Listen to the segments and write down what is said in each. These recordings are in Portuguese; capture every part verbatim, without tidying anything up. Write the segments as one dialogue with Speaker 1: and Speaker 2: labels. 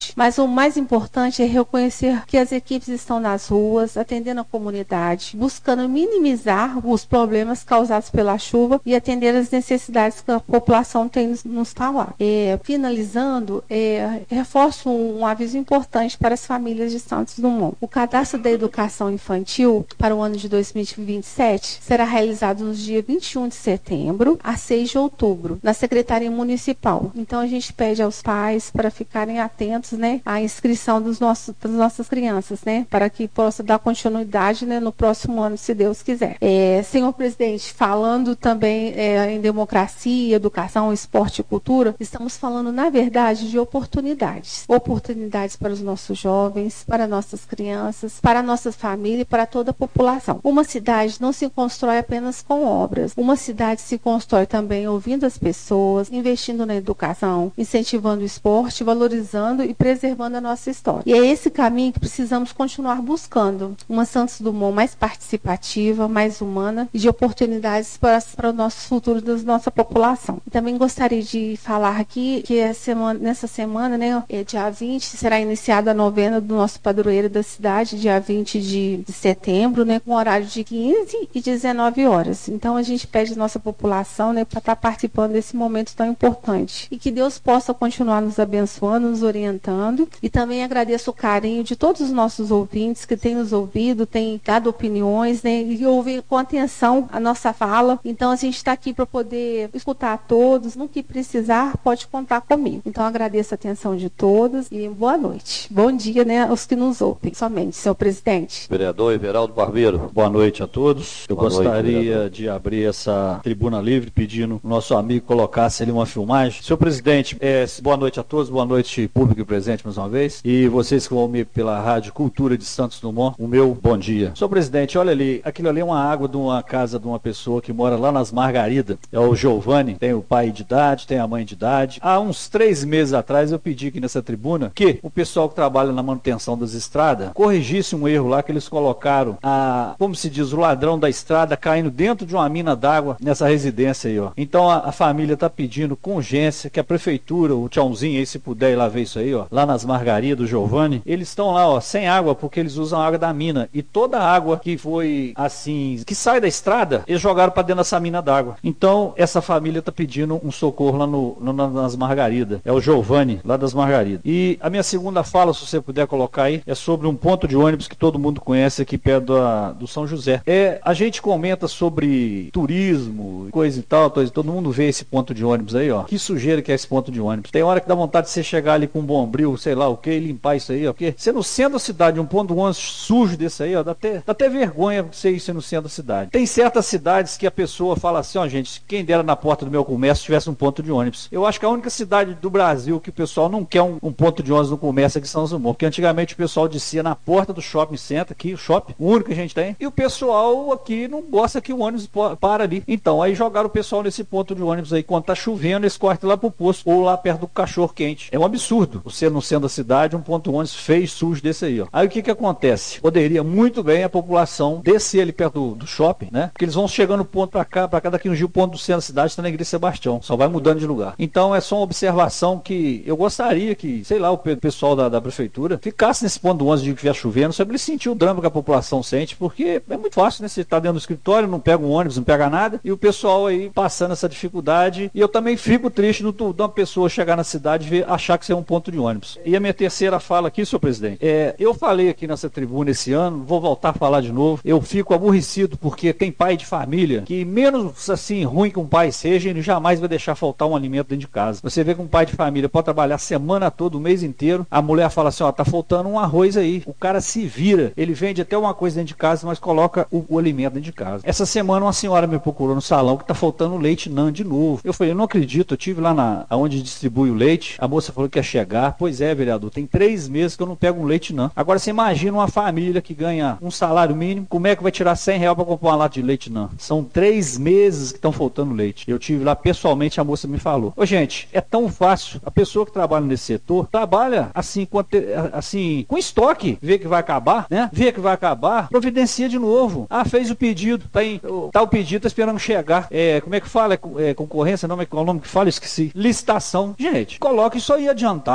Speaker 1: saúde. Mas o mais importante é reconhecer que as equipes estão nas ruas, atendendo a comunidade, buscando minimizar os problemas causados pela chuva e atender as necessidades que a população tem nos falar. É, finalizando, é, reforço um, um aviso importante para as famílias de Santos Dumont. O cadastro da educação infantil para o ano de dois mil e vinte e sete será realizado nos dias vinte e um de setembro a seis de outubro, na Secretaria Municipal. Então, a gente pede aos pais para ficarem atentos, né, à inscrição dos nossos, das nossas crianças, né, para que possa dar continuidade, né, no próximo ano, se Deus quiser. É, senhor presidente, falando também é, em democracia, educação, esporte e cultura, estamos falando, na verdade, de oportunidades. Oportunidades para os nossos jovens, para nossas crianças, para a nossa família e para toda a população. Uma cidade não se constrói apenas com obras. Uma cidade se constrói também ouvindo as pessoas, investindo na educação, incentivando o esporte, valorizando e preservando a nossa história. E é esse caminho que precisamos continuar buscando. Uma Santos Dumont mais participativa, mais humana e de oportunidades para, para o nosso futuro da nossa população. E também gostaria de falar aqui que a semana, nessa semana, né, é, dia vinte, será iniciada a novena do nosso padroeiro da cidade, dia vinte de, de setembro, né, com horário de quinze e dezenove horas. Então, a gente pede à nossa população, né, para estar participando desse momento tão importante. E que Deus possa continuar nos abençoando, nos orientando. E também agradeço o carinho de todos os nossos ouvintes que têm nos ouvido, têm dado opiniões, né, e ouvir com atenção a nossa fala. Então, a gente está aqui para poder escutar a todos. No que precisar, pode contar comigo. Então, agradeço a atenção de todos e boa noite. Bom dia, né, aos que nos ouvem. Somente, senhor presidente.
Speaker 2: Vereador Everaldo Barbeiro.
Speaker 3: Boa noite a todos. Eu
Speaker 2: Boa
Speaker 3: gostaria
Speaker 2: noite,
Speaker 3: de abrir essa tribuna livre pedindo o nosso amigo colocasse ali uma filmagem. Senhor presidente, é, boa noite a todos, boa noite público e presente mais uma vez. E vocês que vão ouvir pela Rádio Cultura de Santos Dumont, o meu bom dia. Senhor presidente, olha ali, aquilo ali é uma água de uma casa de uma pessoa que mora lá nas Margaridas. É o Giovanni, tem o pai de idade, tem a mãe de idade. Há uns três meses atrás eu pedi aqui nessa tribuna que o pessoal que trabalha na manutenção das estradas corrigisse um erro lá que eles colocaram a, como se diz, o ladrão da estrada caindo dentro de uma mina d'água nessa residência aí, ó. Então a, a família tá pedindo com urgência que a prefeitura, o tchãozinho aí, se puder ir lá ver isso aí, ó, lá nas Margaridas do Giovanni, eles estão lá, ó, sem água porque eles usam a água da mina e toda a água que foi assim, que sai da estrada, eles jogaram para dentro dessa mina d'água. Então essa família tá pedindo um socorro lá no, no, nas Margaridas. É o Giovanni, lá das Margaridas. E a minha segunda fala, se você puder colocar aí, é sobre um ponto de ônibus que todo mundo conhece aqui perto da, do São José. É, a gente comenta sobre turismo, coisa e tal, todo mundo vê esse ponto de ônibus aí, ó. Que sujeira que é esse ponto de ônibus. Tem hora que dá vontade de você chegar ali com um bombril, sei lá o que, e limpar isso aí, ó. Porque você no centro da cidade, um ponto de ônibus sujo desse aí, ó, dá até, dá até vergonha você ir no centro da cidade. Tem certas cidades que a pessoa fala assim, ó, gente, quem dera na porta do meu comércio tivesse um ponto de ônibus. Eu acho que a única cidade do Brasil que o pessoal não quer um, um ponto de ônibus no comércio é que São Dumont, porque antigamente o pessoal descia na porta do shopping center, aqui, o shopping, o único que a gente tem, e o pessoal aqui não gosta que o ônibus para ali. Então, aí jogaram o pessoal nesse ponto de ônibus aí, quando tá chovendo, eles cortam lá pro posto, ou lá perto do cachorro quente. É um absurdo, você no centro da cidade, um ponto de ônibus feio, sujo desse aí, ó. Aí o que que acontece? Poderia muito bem a população descer ali perto do, do shopping, né? Porque eles vão chegando ponto pra cá, pra cá, daqui um dia o ponto do centro da cidade está na Igreja Sebastião, só vai mudando de lugar. Então, é só uma observação que eu gostaria que, sei lá, o pessoal da, da prefeitura ficasse nesse ponto do ônibus de que estiver chovendo, só para ele sentir o drama que a população sente, porque é muito fácil, né? Você tá dentro do escritório, não pega um ônibus, não pega nada, e o pessoal aí passando essa dificuldade, e eu também fico triste de uma pessoa chegar na cidade e ver, achar que isso é um ponto de ônibus. E a minha terceira fala aqui, senhor presidente, é, eu falei aqui nessa tribuna esse ano, vou voltar a falar de novo, eu fico aborrecido porque tem pai de família que, menos assim ruim que um pai seja, ele jamais vai deixar faltar um alimento dentro de casa. Você vê que um pai de família pode trabalhar a semana toda, o mês inteiro, a mulher fala assim, ó, tá faltando um arroz aí, o cara se vira, ele vende até uma coisa dentro de casa, mas coloca o, o alimento dentro de casa. Essa semana uma senhora me procurou no salão que tá faltando leite N A N de novo. Eu falei, eu não acredito, eu tive lá na, onde distribui o leite, a moça falou que ia chegar. Pois é, vereador, tem três meses que eu não pego um leite N A N. Agora você imagina uma família que ganha um salário mínimo, como é que vai tirar cem reais para comprar uma lata de leite N A N? São três meses que estão faltando leite. Eu tive lá pessoalmente, a moça me falou, ô gente, é tão fácil, a pessoa que trabalha nesse setor, trabalha assim, com, assim, com estoque, vê que vai acabar, né? Vê que vai acabar, providencia de novo. Ah, fez o pedido, tá, em, tá o pedido, tá esperando chegar. É, como é que fala? É, é concorrência, não é qual o nome que fala? Esqueci. Licitação. Gente, coloca isso aí adiantado,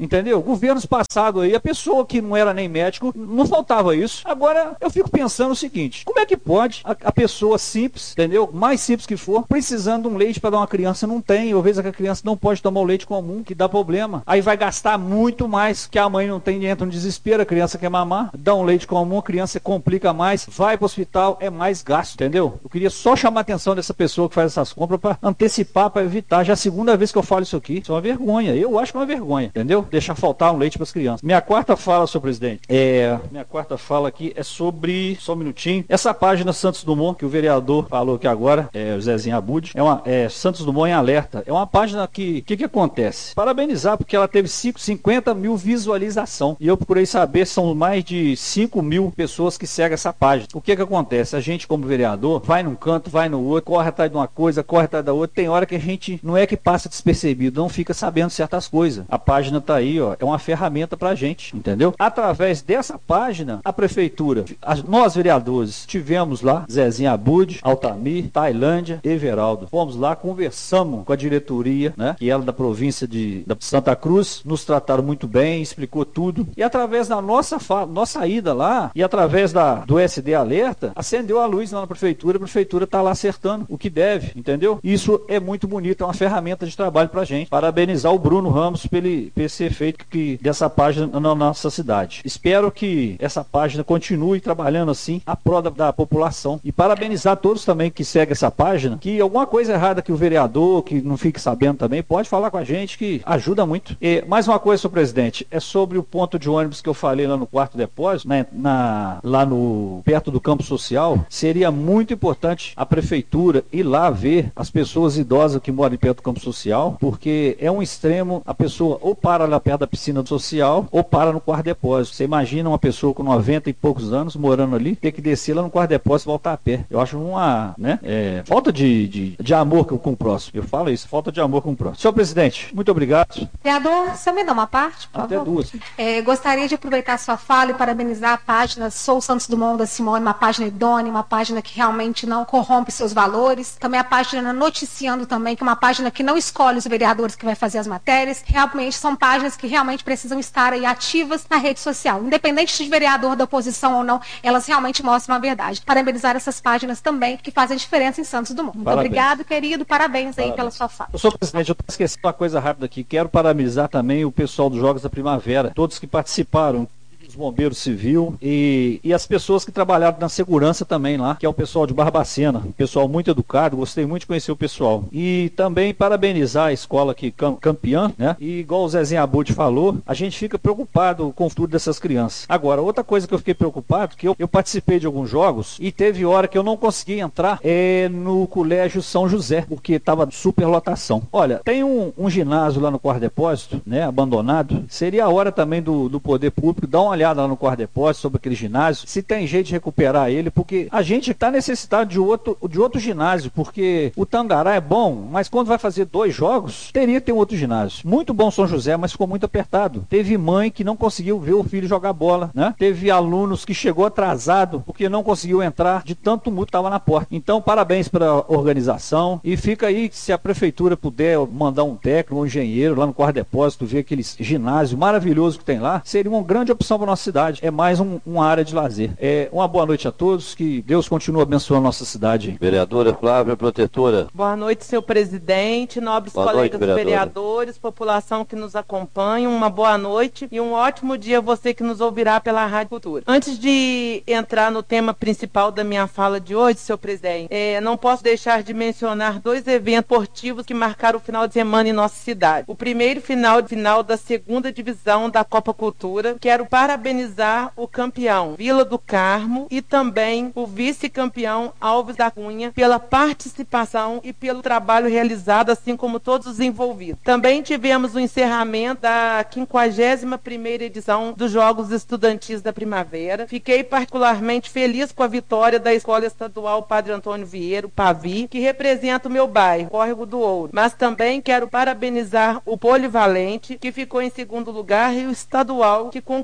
Speaker 3: entendeu? Governos passados aí, a pessoa que não era nem médico, não faltava isso. Agora, eu fico pensando o seguinte, como é que pode a, a pessoa simples, entendeu? Mais simples que for, precisando de um leite para dar uma criança, não tem, ou vezes a criança não pode tomar o leite comum, que dá problema. Aí vai gastar muito mais, que a mãe não tem, entra no desespero, a criança quer mamar, dá um leite comum, a criança complica mais, vai para o hospital, é mais gasto, entendeu? Eu queria só chamar a atenção dessa pessoa que faz essas compras para antecipar, para evitar. Já é a segunda vez que eu falo isso aqui, isso é uma vergonha, eu acho que é uma vergonha, entendeu? Deixar faltar um leite para as crianças. Minha quarta fala, senhor presidente, é, minha quarta fala aqui é sobre, só um minutinho, essa página Santos Dumont, que o vereador falou aqui agora, é, o Zezinho Abud, é uma, é, Santos Dumont em Alerta, é uma página que, o que que acontece? Parabenizar, porque ela teve cinquenta mil visualização, e eu procurei saber, são mais de cinco mil pessoas que seguem essa página. O que que acontece? A gente, como vereador, vai num canto, vai no outro, corre atrás de uma coisa, corre atrás da outra, tem hora que a gente não é que passa despercebido, não fica sabendo certas coisas. A página tá aí, ó, é uma ferramenta pra gente, entendeu? Através dessa página, a prefeitura, a, nós vereadores, tivemos lá, Zezinho Abud, Altamir, Tailândia, Everaldo. Fomos lá, conversamos com a diretoria, né, que era da província de da Santa Cruz, nos trataram muito bem, explicou tudo, e através da nossa, nossa ida lá, e através da, do S D Alerta, acendeu a luz lá na prefeitura, a prefeitura tá lá acertando o que deve, entendeu? Isso é muito bonito, é uma ferramenta de trabalho pra gente. Parabenizar o Bruno Ramos pelo, por esse efeito que, dessa página na nossa cidade. Espero que essa página continue trabalhando assim, a prol da, da população, e parabenizar todos também que seguem essa página, que alguma coisa errada que o vereador, que não fique sabendo também, pode falar com a gente, que ajuda muito. E mais uma coisa, senhor presidente, é sobre o ponto de ônibus que eu falei lá no quarto depósito, né, na, lá no, perto do campo social. Seria muito importante a prefeitura ir lá ver as pessoas idosas que moram perto do campo social, porque é um extremo, a pessoa ou para lá perto da piscina social, ou para no quarto depósito. Você imagina uma pessoa com noventa e poucos anos morando ali, ter que descer lá no quarto depósito e voltar a pé. Eu acho uma, né, é, falta de, de, de amor com o próximo. Eu falo isso, falta de amor com o próximo. Senhor presidente, muito obrigado.
Speaker 4: Vereador, você me dá uma parte, por
Speaker 3: Até
Speaker 4: favor?
Speaker 3: duas.
Speaker 4: É, gostaria de aproveitar a sua fala e parabenizar a página Sou Santos Dumont da Simone, uma página idônea, uma página que realmente não corrompe seus valores. Também a página Noticiando também, que é uma página que não escolhe os vereadores que vai fazer as matérias. Realmente são páginas que realmente precisam estar aí ativas na rede social. Independente de vereador da oposição ou não, elas realmente mostram a verdade. Parabenizar essas páginas também, que fazem diferença em Santos Dumont. Muito
Speaker 3: Parabéns.
Speaker 4: Obrigado, querido. Parabéns,
Speaker 3: Parabéns
Speaker 4: aí pela sua fala.
Speaker 3: Senhor presidente, eu estou esquecendo uma coisa rápida aqui. Quero parabenizar também o pessoal dos Jogos da Primavera, todos que participaram, os bombeiros civil e, e as pessoas que trabalharam na segurança também lá, que é o pessoal de Barbacena, um pessoal muito educado, gostei muito de conhecer o pessoal. E também parabenizar a escola aqui, campeã, né? E igual o Zezinho Abud falou, a gente fica preocupado com o futuro dessas crianças. Agora, outra coisa que eu fiquei preocupado, que eu, eu participei de alguns jogos e teve hora que eu não consegui entrar é no Colégio São José, porque estava superlotação. Olha, tem um, um ginásio lá no quarto depósito, né, abandonado. Seria a hora também do, do poder público dar uma olhada lá no quarto depósito sobre aquele ginásio, se tem jeito de recuperar ele, porque a gente está necessitado de outro, de outro ginásio, porque o Tangará é bom, mas quando vai fazer dois jogos, teria que ter um outro ginásio. Muito bom São José, mas ficou muito apertado. Teve mãe que não conseguiu ver o filho jogar bola, né? Teve alunos que chegou atrasado porque não conseguiu entrar de tanto tumulto que estava na porta. Então, parabéns pela organização e fica aí, se a prefeitura puder mandar um técnico, um engenheiro lá no quarto depósito, ver aquele ginásio maravilhoso que tem lá, seria uma grande opção para nossa cidade. É mais um, uma área de lazer. É, uma boa noite a todos, que Deus continue abençoando a nossa cidade.
Speaker 2: Vereadora Flávia Protetora.
Speaker 5: Boa noite, senhor presidente, nobres
Speaker 2: boa
Speaker 5: colegas
Speaker 2: noite,
Speaker 5: vereadores, população que nos acompanha, uma boa noite e um ótimo dia a você que nos ouvirá pela Rádio Cultura. Antes de entrar no tema principal da minha fala de hoje, senhor presidente, é, não posso deixar de mencionar dois eventos esportivos que marcaram o final de semana em nossa cidade. O primeiro final, final da segunda divisão da Copa Cultura. Quero parabenizar o campeão Vila do Carmo e também o vice-campeão Alves da Cunha pela participação e pelo trabalho realizado, assim como todos os envolvidos. Também tivemos o encerramento da quinquagésima primeira edição dos Jogos Estudantis da Primavera. Fiquei particularmente feliz com a vitória da Escola Estadual Padre Antônio Vieira, o Pavi, que representa o meu bairro, Córrego do Ouro. Mas também quero parabenizar o Polivalente, que ficou em segundo lugar, e o Estadual, que conquistou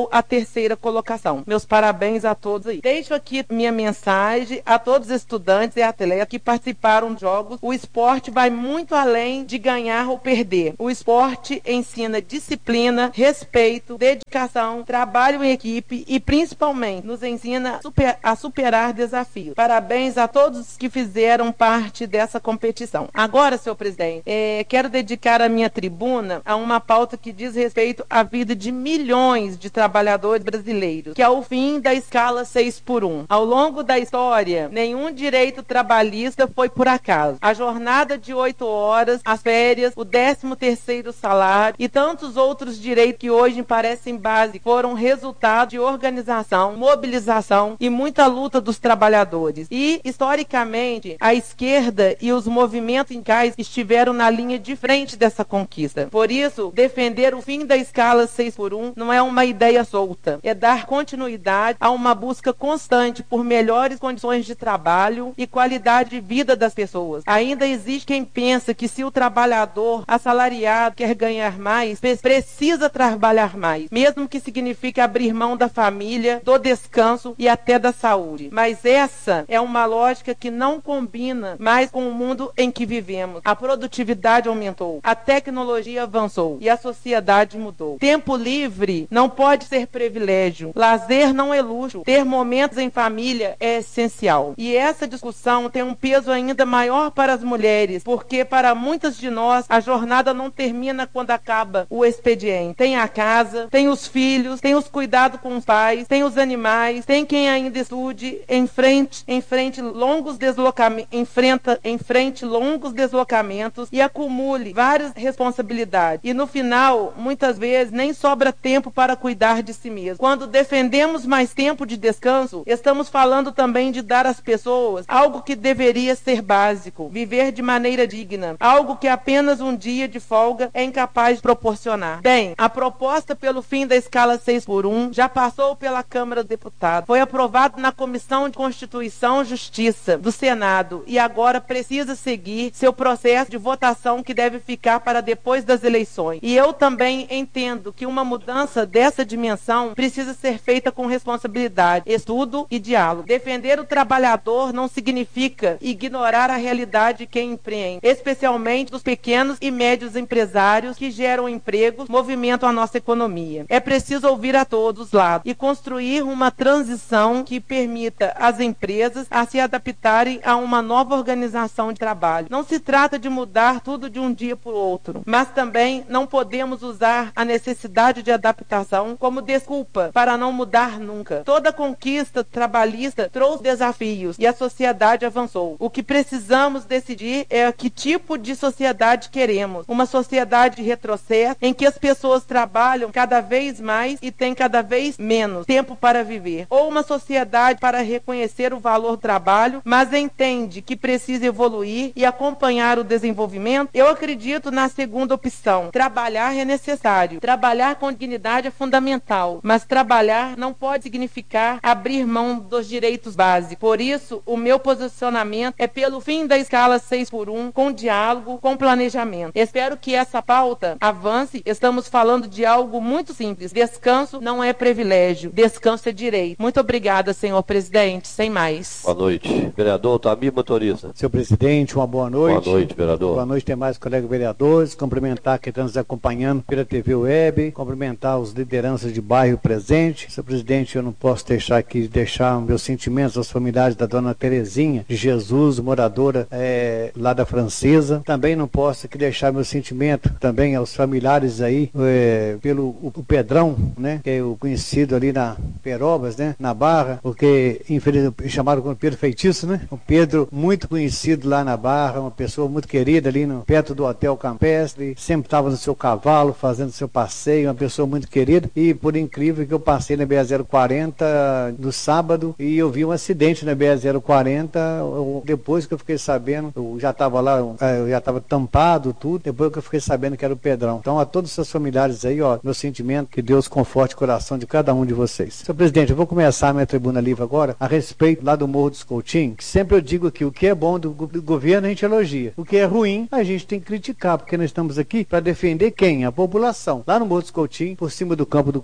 Speaker 5: alcançou a terceira colocação. Meus parabéns a todos aí. Deixo aqui minha mensagem a todos os estudantes e atletas que participaram dos jogos. O esporte vai muito além de ganhar ou perder. O esporte ensina disciplina, respeito, dedicação, trabalho em equipe e principalmente nos ensina super, a superar desafios. Parabéns a todos que fizeram parte dessa competição. Agora, senhor presidente, é, quero dedicar a minha tribuna a uma pauta que diz respeito à vida de milhões de trabalhadores brasileiros, que é o fim da escala seis por um. Ao longo da história, nenhum direito trabalhista foi por acaso. A jornada de oito horas, as férias, o décimo terceiro salário e tantos outros direitos que hoje parecem básicos foram resultado de organização, mobilização e muita luta dos trabalhadores. E, historicamente, a esquerda e os movimentos sindicais estiveram na linha de frente dessa conquista. Por isso, defender o fim da escala seis por um não é uma ideia solta, é dar continuidade a uma busca constante por melhores condições de trabalho e qualidade de vida das pessoas. Ainda existe quem pensa que se o trabalhador assalariado quer ganhar mais, precisa trabalhar mais, mesmo que signifique abrir mão da família, do descanso e até da saúde. Mas essa é uma lógica que não combina mais com o mundo em que vivemos. A produtividade aumentou, a tecnologia avançou e a sociedade mudou. Tempo livre não pode ser privilégio, lazer não é luxo, ter momentos em família é essencial. E essa discussão tem um peso ainda maior para as mulheres, porque para muitas de nós a jornada não termina quando acaba o expediente. Tem a casa, tem os filhos, tem os cuidados com os pais, tem os animais, tem quem ainda estude, enfrente, enfrente longos deslocamentos, enfrenta, enfrente longos deslocamentos e acumule várias responsabilidades. E no final, muitas vezes, nem sobra tempo para cuidar de si mesmo. Quando defendemos mais tempo de descanso, estamos falando também de dar às pessoas algo que deveria ser básico, viver de maneira digna, algo que apenas um dia de folga é incapaz de proporcionar. Bem, a proposta pelo fim da escala seis por um já passou pela Câmara dos Deputados, foi aprovado na Comissão de Constituição e Justiça do Senado e agora precisa seguir seu processo de votação que deve ficar para depois das eleições. E eu também entendo que uma mudança dessa dimensão precisa ser feita com responsabilidade, estudo e diálogo. Defender o trabalhador não significa ignorar a realidade de quem empreende, especialmente dos pequenos e médios empresários que geram empregos, movimentam a nossa economia. É preciso ouvir a todos os lados e construir uma transição que permita às empresas a se adaptarem a uma nova organização de trabalho. Não se trata de mudar tudo de um dia para o outro, mas também não podemos usar a necessidade de adaptação como desculpa para não mudar nunca. Toda conquista trabalhista trouxe desafios e a sociedade avançou. O que precisamos decidir é que tipo de sociedade queremos. Uma sociedade de retrocesso em que as pessoas trabalham cada vez mais e têm cada vez menos tempo para viver. Ou uma sociedade para reconhecer o valor do trabalho, mas entende que precisa evoluir e acompanhar o desenvolvimento. Eu acredito na segunda opção. Trabalhar é necessário. Trabalhar com dignidade é fundamental, mas trabalhar não pode significar abrir mão dos direitos básicos. Por isso, o meu posicionamento é pelo fim da escala seis por um, com diálogo, com planejamento. Espero que essa pauta avance. Estamos falando de algo muito simples. Descanso não é privilégio, descanso é direito. Muito obrigada, senhor presidente. Sem mais.
Speaker 2: Boa noite. Vereador Tamir Motorista.
Speaker 6: Senhor presidente, uma boa noite.
Speaker 2: Boa noite, vereador.
Speaker 6: Boa noite, demais colegas vereadores. Cumprimentar quem está nos acompanhando pela T V Web. Cumprimentar os lideranças de bairro presente. Senhor presidente, eu não posso deixar aqui, deixar meus sentimentos aos familiares da dona Terezinha de Jesus, moradora é, lá da Francesa. Também não posso aqui deixar meu sentimento também aos familiares aí, é, pelo o, o Pedrão, né, que é o conhecido ali na Perobas, né, na Barra, porque infelizmente chamaram como Pedro Feitiço, né, o Pedro muito conhecido lá na Barra, uma pessoa muito querida ali no, perto do Hotel Campestre, sempre estava no seu cavalo, fazendo seu passeio, uma pessoa muito querida, e por incrível que eu passei na B A zero quarenta no sábado, e eu vi um acidente na B A zero quarenta, eu, depois que eu fiquei sabendo, eu já estava lá, eu já estava tampado, tudo, depois que eu fiquei sabendo que era o Pedrão. Então, a todos os seus familiares aí, ó, meu sentimento, que Deus conforte o coração de cada um de vocês. Senhor presidente, eu vou começar a minha tribuna livre agora, a respeito lá do Morro dos Coutinhos, que sempre eu digo que o que é bom do, do governo a gente elogia, o que é ruim a gente tem que criticar, porque nós estamos aqui para defender quem? A população. Lá no Morro dos Coutinhos, por cima do campo do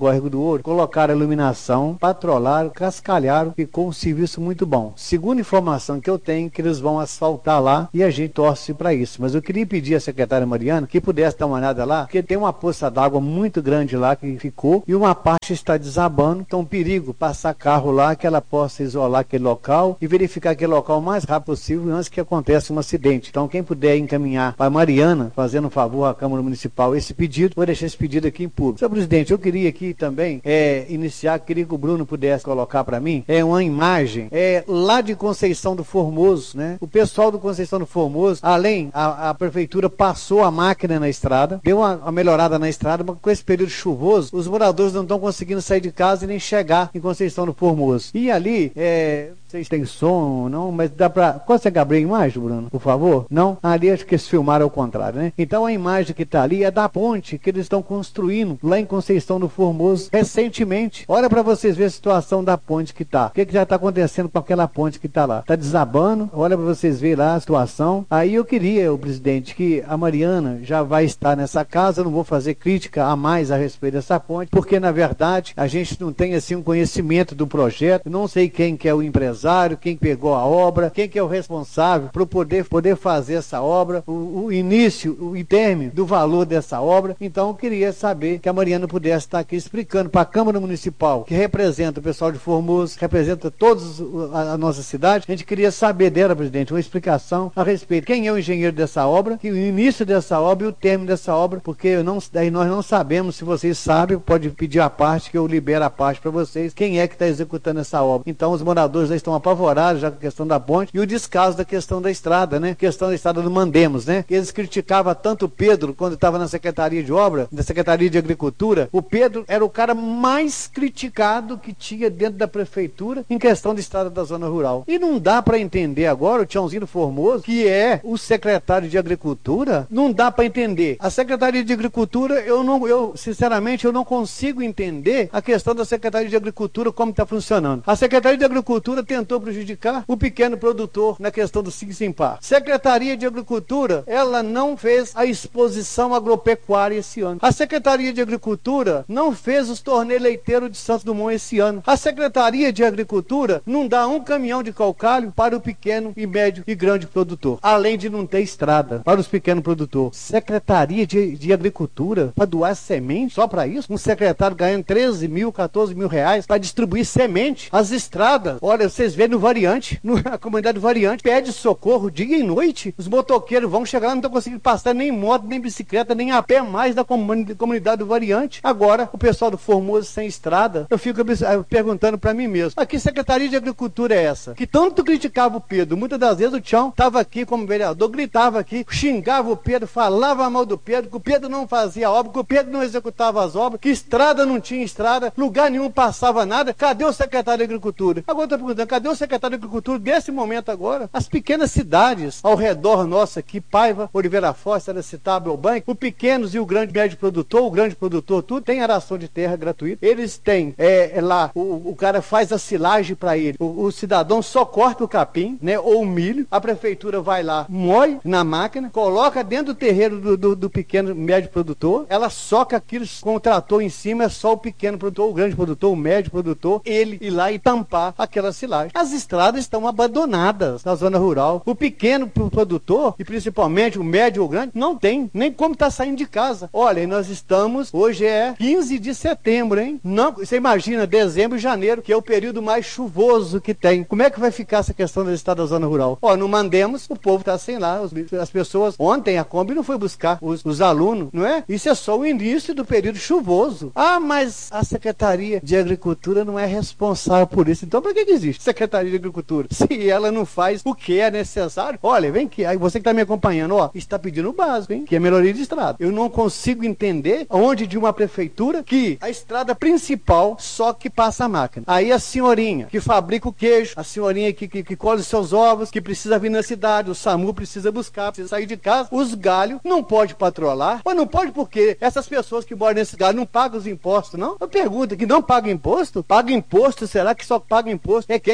Speaker 6: Córrego do Ouro, colocaram iluminação, patrolaram, cascalharam, ficou um serviço muito bom. Segundo informação que eu tenho, que eles vão asfaltar lá e a gente torce para isso. Mas eu queria pedir à secretária Mariana que pudesse dar uma olhada lá, porque tem uma poça d'água muito grande lá que ficou e uma parte está desabando, então perigo passar carro lá, que ela possa isolar aquele local e verificar aquele local o mais rápido possível antes que aconteça um acidente. Então quem puder encaminhar para Mariana, fazendo um favor à Câmara Municipal esse pedido, vou deixar esse pedido aqui em público. Senhor presidente, eu queria aqui também é, iniciar, queria que o Bruno pudesse colocar para mim, é uma imagem é, lá de Conceição do Formoso, né? O pessoal do Conceição do Formoso, além, a, a prefeitura passou a máquina na estrada, deu uma, uma melhorada na estrada, mas com esse período chuvoso, os moradores não estão conseguindo sair de casa e nem chegar em Conceição do Formoso. E ali, é... vocês têm som ou não, mas dá pra... Consegue abrir a imagem, Bruno, por favor? Não? Ali acho que eles filmaram ao contrário, né? Então a imagem que tá ali é da ponte que eles estão construindo lá em Conceição do Formoso recentemente. Olha pra vocês verem a situação da ponte que tá. O que que já tá acontecendo com aquela ponte que tá lá? Tá desabando, olha pra vocês verem lá a situação. Aí eu queria, o presidente, que a Mariana já vai estar nessa casa, eu não vou fazer crítica a mais a respeito dessa ponte, porque na verdade a gente não tem assim um conhecimento do projeto, não sei quem que é o empresário, quem pegou a obra, quem que é o responsável para poder, poder fazer essa obra, o, o início, o término do valor dessa obra. Então eu queria saber que a Mariana pudesse estar aqui explicando para a Câmara Municipal, que representa o pessoal de Formoso, representa todos a, a nossa cidade. A gente queria saber dela, presidente, uma explicação a respeito. Quem é o engenheiro dessa obra, que o início dessa obra e o término dessa obra, porque eu não, daí nós não sabemos. Se vocês sabem, pode pedir a parte que eu libero a parte para vocês. Quem é que está executando essa obra? Então os moradores já estão apavorados já com a questão da ponte e o descaso da questão da estrada, né? Questão da estrada do Mandemos, né? Eles criticavam tanto o Pedro quando estava na Secretaria de Obra, na Secretaria de Agricultura. O Pedro era o cara mais criticado que tinha dentro da prefeitura em questão de estrada da zona rural. E não dá para entender agora o Tiãozinho Formoso, que é o secretário de Agricultura, não dá para entender. A Secretaria de Agricultura, eu não, eu sinceramente eu não consigo entender a questão da Secretaria de Agricultura como está funcionando. A Secretaria de Agricultura tentou prejudicar o pequeno produtor na questão do Simpar. Secretaria de Agricultura, ela não fez a exposição agropecuária esse ano. A Secretaria de Agricultura não fez os torneios leiteiros de Santos Dumont esse ano. A Secretaria de Agricultura não dá um caminhão de calcário para o pequeno e médio e grande produtor, além de não ter estrada para os pequenos produtores. Secretaria de, de Agricultura para doar semente, só para isso? Um secretário ganhando treze mil, quatorze mil reais para distribuir semente. As estradas, olha, vocês vêem no Variante, no, a comunidade Variante pede socorro dia e noite. Os motoqueiros vão chegar lá, não estão conseguindo passar nem moto, nem bicicleta, nem a pé mais da comuni comunidade do Variante. Agora, o pessoal do Formoso sem estrada, eu fico perguntando para mim mesmo, a que Secretaria de Agricultura é essa? Que tanto criticava o Pedro. Muitas das vezes o Tião estava aqui como vereador, gritava aqui, xingava o Pedro, falava mal do Pedro, que o Pedro não fazia obra, que o Pedro não executava as obras, que estrada não tinha estrada, lugar nenhum passava nada. Cadê o secretário de Agricultura? Agora eu estou perguntando, cadê o secretário de Agricultura nesse momento agora? As pequenas cidades ao redor nossa aqui, Paiva, Oliveira Forte, Aracitaba, Belbanco, o pequenos e o grande médio produtor, o grande produtor, tudo tem aração de terra gratuita. Eles têm é, é lá, o, o cara faz a silagem para ele. O, o cidadão só corta o capim, né, ou o milho. A prefeitura vai lá, moe na máquina, coloca dentro do terreiro do, do, do pequeno médio produtor, ela soca aquilo com o trator em cima, é só o pequeno produtor, o grande produtor, o médio produtor, ele ir lá e tampar aquela silagem. As estradas estão abandonadas na zona rural. O pequeno produtor, e principalmente o médio ou o grande, não tem nem como estar tá saindo de casa. Olha, nós estamos, hoje é quinze de setembro, hein? Não, você imagina dezembro e janeiro, que é o período mais chuvoso que tem. Como é que vai ficar essa questão da estrada da zona rural? Ó, não Mandemos, o povo está sem lá, os, as pessoas, ontem a Kombi não foi buscar os, os alunos, não é? Isso é só o início do período chuvoso. Ah, mas a Secretaria de Agricultura não é responsável por isso. Então, para que que existe Secretaria de Agricultura? Se ela não faz o que é necessário, olha, vem aqui, aí você que está me acompanhando, ó, está pedindo o básico, hein? Que é melhoria de estrada. Eu não consigo entender onde de uma prefeitura que a estrada principal só que passa a máquina. Aí a senhorinha que fabrica o queijo, a senhorinha que, que, que colhe os seus ovos, que precisa vir na cidade, o SAMU precisa buscar, precisa sair de casa, os galhos não pode patrolar, mas não pode porque essas pessoas que moram nesse galho não pagam os impostos, não? Eu pergunto, que não paga imposto? Paga imposto, será que só paga imposto? É quem?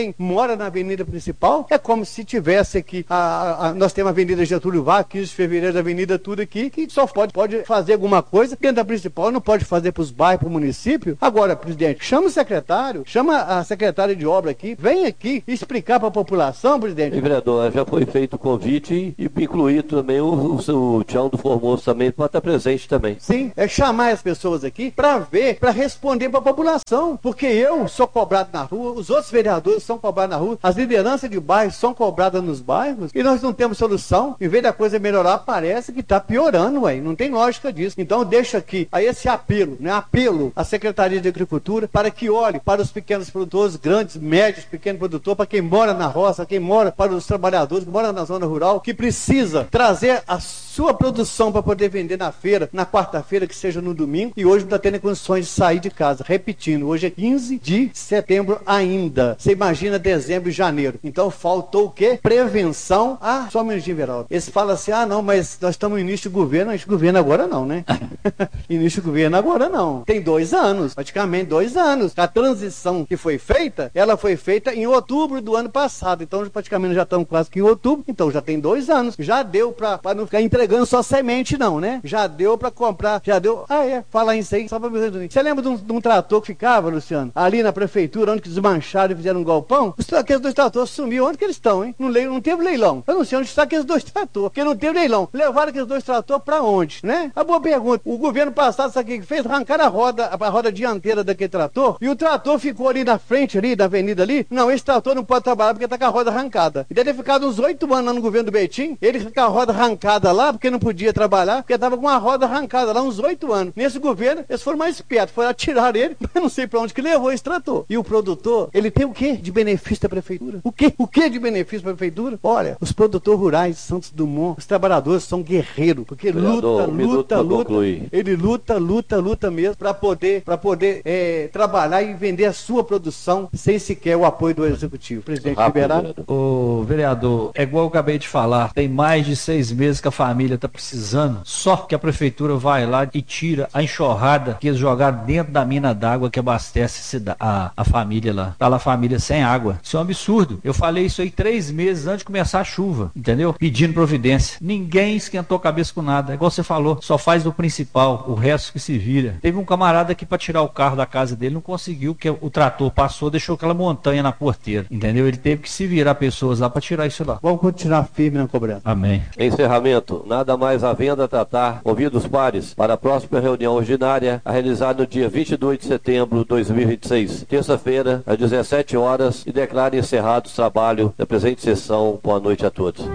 Speaker 6: quem mora na avenida principal é como se tivesse aqui, a, a, a, nós temos a Avenida Getúlio Vargas, quinze de fevereiro, a avenida tudo aqui, que só pode, pode fazer alguma coisa dentro da principal, não pode fazer para os bairros, para o município. Agora, presidente, chama o secretário, chama a secretária de obra aqui, vem aqui explicar para a população, presidente.
Speaker 2: E, vereador, já foi feito o convite e, e incluir também o, o, o Tião do Formoso também para estar presente também.
Speaker 6: Sim, é chamar as pessoas aqui para ver, para responder para a população, porque eu sou cobrado na rua, os outros vereadores são cobrados na rua, as lideranças de bairros são cobradas nos bairros e nós não temos solução. Em vez da coisa melhorar, parece que está piorando, ué. Não tem lógica disso. Então deixa aqui aí esse apelo, né? Apelo à Secretaria de Agricultura para que olhe para os pequenos produtores, grandes, médios, pequenos produtores, para quem mora na roça, quem mora, para os trabalhadores que moram na zona rural, que precisa trazer a sua produção para poder vender na feira, na quarta-feira, que seja no domingo, e hoje não está tendo condições de sair de casa. Repetindo, hoje é quinze de setembro ainda. Você imagina dezembro e janeiro. Então faltou o quê? Prevenção. Ah, só um minutinho, Veraldo. Eles falam assim, ah não, mas nós estamos no início de governo, início de governo agora não, né? Início de governo agora não. Tem dois anos, praticamente dois anos. A transição que foi feita, ela foi feita em outubro do ano passado. Então praticamente já estamos quase que em outubro, então já tem dois anos. Já deu para não ficar entregando só semente não, né? Já deu para comprar, já deu... Ah é, falar isso aí, só para você... Você lembra de um, de um trator que ficava, Luciano? Ali na prefeitura, onde que desmancharam e fizeram um galpão? Os, aqueles dois tratores sumiu. Onde que eles estão, hein? Não, não teve leilão. Eu não sei onde estão aqueles dois tratores, porque não teve leilão. Levaram aqueles dois tratores para onde, né? A boa pergunta. O governo passado, sabe o que fez? Arrancaram a roda, a roda dianteira daquele trator, e o trator ficou ali na frente, ali, da avenida ali. Não, esse trator não pode trabalhar porque tá com a roda arrancada. E deve ter ficado uns oito anos lá no governo do Betim, ele com a roda arrancada lá, porque não podia trabalhar, porque tava com a roda arrancada lá uns oito anos. Nesse governo, eles foram mais espertos, foram atirar ele, mas não sei para onde que levou esse trator. E o produtor, ele tem o quê de benefício da prefeitura? O quê? O quê de benefício da prefeitura? Olha, os produtores rurais de Santos Dumont, os trabalhadores são guerreiros, porque
Speaker 2: Vereador,
Speaker 6: luta,
Speaker 2: um
Speaker 6: luta, luta.
Speaker 2: Concluir.
Speaker 6: Ele luta, luta, luta mesmo para poder, para poder é, trabalhar e vender a sua produção sem sequer o apoio do executivo. Presidente liberado.
Speaker 3: Ô, vereador, é igual eu acabei de falar, tem mais de seis meses que a família está precisando, só que a prefeitura vai lá e tira a enxurrada que eles jogaram dentro da mina d'água que abastece a, a família lá. Tá lá a família sem água. Isso é um absurdo. Eu falei isso aí três meses antes de começar a chuva, entendeu? Pedindo providência. Ninguém esquentou a cabeça com nada. É igual você falou, só faz do principal, o resto que se vira. Teve um camarada aqui para tirar o carro da casa dele, não conseguiu, porque o trator passou, deixou aquela montanha na porteira, entendeu? Ele teve que se virar pessoas lá para tirar isso lá.
Speaker 6: Vamos continuar firme na cobrança.
Speaker 3: Amém.
Speaker 2: Encerramento. Nada mais à venda a tratar. Convido os pares para a próxima reunião ordinária a realizar no dia vinte e dois de setembro de dois mil e vinte e seis, terça-feira, às dezessete horas, e declaro encerrado o trabalho da presente sessão. Boa noite a todos.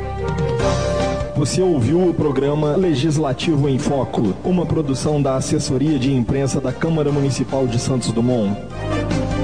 Speaker 7: Você ouviu o programa Legislativo em Foco, uma produção da Assessoria de Imprensa da Câmara Municipal de Santos Dumont.